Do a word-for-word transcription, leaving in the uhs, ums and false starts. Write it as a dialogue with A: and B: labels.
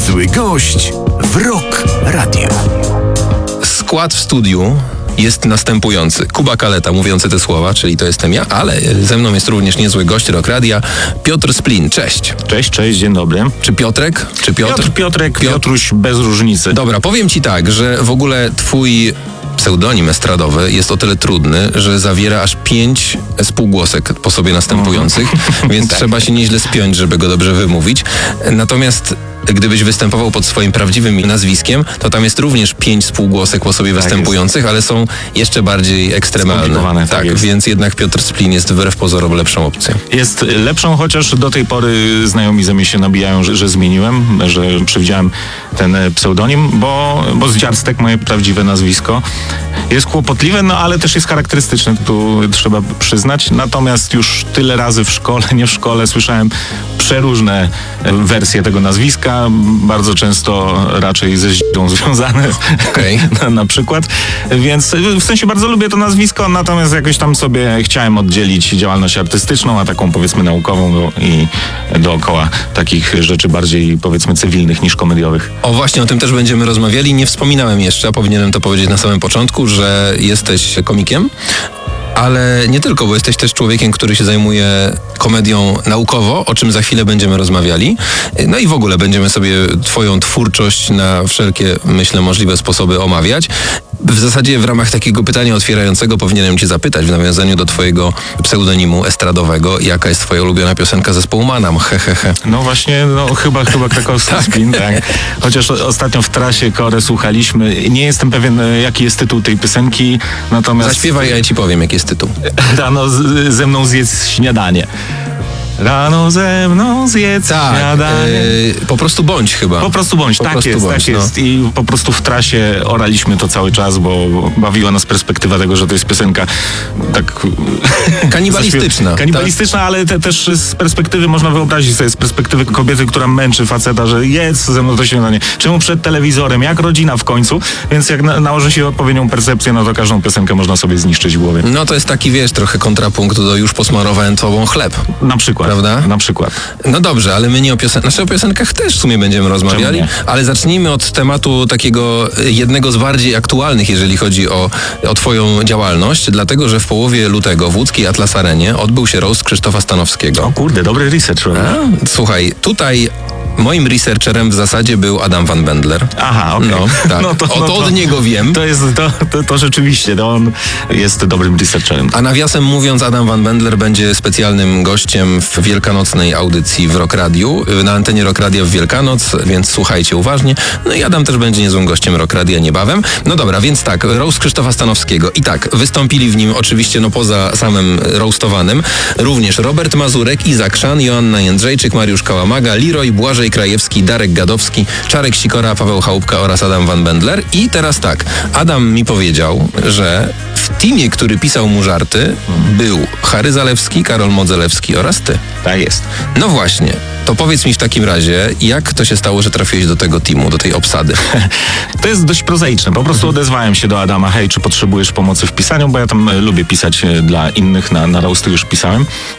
A: Niezły gość w Rock Radio.
B: Skład w studiu jest następujący. Kuba Kaleta, mówiący te słowa, czyli to jestem ja, ale ze mną jest również niezły gość Rock Radia, Piotr Splin. Cześć.
C: Cześć, cześć, dzień dobry.
B: Czy Piotrek? Czy Piotr?
C: Piotr, Piotrek,
B: Piotr...
C: Piotruś, bez różnicy.
B: Dobra, powiem ci tak, że w ogóle twój pseudonim estradowy jest o tyle trudny, że zawiera aż pięć spółgłosek po sobie następujących, mm. więc tak. Trzeba się nieźle spiąć, żeby go dobrze wymówić. Natomiast gdybyś występował pod swoim prawdziwym nazwiskiem, to tam jest również pięć spółgłosek po sobie tak występujących, jest. Ale są jeszcze bardziej ekstremalne. Tak, tak więc jednak Piotr Splin jest wbrew pozorom lepszą opcją.
C: Jest lepszą, chociaż do tej pory znajomi ze mnie się nabijają, że, że zmieniłem, że przewidziałem ten pseudonim, bo, bo z Dziarstek moje prawdziwe nazwisko jest kłopotliwe, no ale też jest charakterystyczne, tu trzeba przyznać. Natomiast już tyle razy w szkole, nie w szkole, słyszałem przeróżne wersje tego nazwiska, bardzo często raczej ze źdą związane okay. na, na przykład, więc w sensie bardzo lubię to nazwisko, natomiast jakoś tam sobie chciałem oddzielić działalność artystyczną, a taką powiedzmy naukową do, i dookoła takich rzeczy bardziej powiedzmy cywilnych niż komediowych.
B: O właśnie, o tym też będziemy rozmawiali. Nie wspominałem jeszcze, a powinienem to powiedzieć na samym początku, że jesteś komikiem. Ale nie tylko, bo jesteś też człowiekiem, który się zajmuje komedią naukowo, o czym za chwilę będziemy rozmawiali. No i w ogóle będziemy sobie twoją twórczość na wszelkie, myślę, możliwe sposoby omawiać. W zasadzie w ramach takiego pytania otwierającego powinienem cię zapytać w nawiązaniu do twojego pseudonimu estradowego, jaka jest twoja ulubiona piosenka zespołu Manam? He, he, he.
C: No właśnie, no chyba, chyba krakowski tak. Spin, tak. Chociaż ostatnio w trasie Korę słuchaliśmy. Nie jestem pewien, jaki jest tytuł tej piosenki, natomiast...
B: Zaśpiewaj, ja ci powiem, jaki jest tytuł.
C: Rano z, ze mną zjedz śniadanie. Rano ze mną zjedz
B: tak,
C: śniadanie.
B: Yy, po prostu bądź chyba.
C: Po prostu bądź, po tak prostu jest, bądź, tak no. jest. I po prostu w trasie oraliśmy to cały czas, bo bawiła nas perspektywa tego, że to jest piosenka tak...
B: Kanibalistyczna.
C: Kanibalistyczna, tak? Ale te, też z perspektywy, można wyobrazić sobie, z perspektywy kobiety, która męczy faceta, że jedz ze mną to śniadanie. Czemu przed telewizorem? Jak rodzina w końcu? Więc jak na, nałoży się odpowiednią percepcję, no to każdą piosenkę można sobie zniszczyć w głowie.
B: No to jest taki, wiesz, trochę kontrapunkt do już posmarowałem tobą chleb.
C: Na przykład.
B: Prawda?
C: Na przykład.
B: No dobrze, ale my nie o piosenkach, znaczy o piosenkach też w sumie będziemy rozmawiali, ale zacznijmy od tematu takiego jednego z bardziej aktualnych, jeżeli chodzi o, o twoją działalność, dlatego, że w połowie lutego w łódzkiej Atlas Arenie odbył się roast Krzysztofa Stanowskiego.
C: O kurde, dobry research.
B: A, słuchaj, tutaj moim researcherem w zasadzie był Adam Van Bendler.
C: Aha, okej. Okay.
B: No, tak. no to, o, to, to od niego wiem.
C: To jest, to, to, to rzeczywiście, to on jest dobrym researcherem.
B: A nawiasem mówiąc, Adam Van Bendler będzie specjalnym gościem w wielkanocnej audycji w Rock Radiu, na antenie Rock Radia w Wielkanoc, więc słuchajcie uważnie. No i Adam też będzie niezłym gościem Rock Radia niebawem. No dobra, więc tak, roast Krzysztofa Stanowskiego. I tak, wystąpili w nim oczywiście, no poza samym roastowanym, również Robert Mazurek, Izak Szan, Joanna Jędrzejczyk, Mariusz Kałamaga, Leroy, Błażej Krajewski, Darek Gadowski, Czarek Sikora, Paweł Chałupka oraz Adam Van Bendler. I teraz tak, Adam mi powiedział, że w teamie, który pisał mu żarty, był Harry Zalewski, Karol Modzelewski oraz ty.
C: Tak jest.
B: No właśnie. To powiedz mi w takim razie, jak to się stało, że trafiłeś do tego teamu, do tej obsady?
C: To jest dość prozaiczne. Po prostu odezwałem się do Adama, hej, czy potrzebujesz pomocy w pisaniu, bo ja tam lubię pisać dla innych, na, na roasty już pisałem.